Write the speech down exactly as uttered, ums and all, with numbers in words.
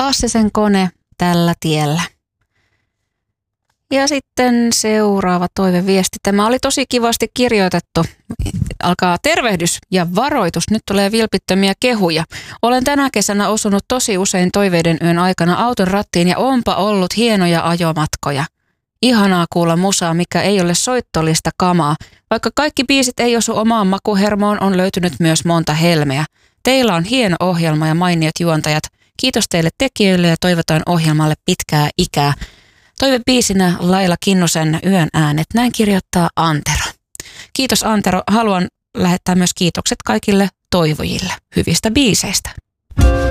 Lassisen kone tällä tiellä. Ja sitten seuraava toiveviesti. Tämä oli tosi kivasti kirjoitettu. Alkaa tervehdys ja varoitus. Nyt tulee vilpittömiä kehuja. Olen tänä kesänä osunut tosi usein toiveiden yön aikana auton rattiin ja onpa ollut hienoja ajomatkoja. Ihanaa kuulla musaa, mikä ei ole soittolista kamaa. Vaikka kaikki biisit ei osu omaan makuhermoon, on löytynyt myös monta helmeä. Teillä on hieno ohjelma ja mainiot juontajat. Kiitos teille tekijöille ja toivotaan ohjelmalle pitkää ikää. Toivebiisinä Laila Kinnusen Yön äänet. Näin kirjoittaa Antero. Kiitos Antero. Haluan lähettää myös kiitokset kaikille toivojille hyvistä biiseistä.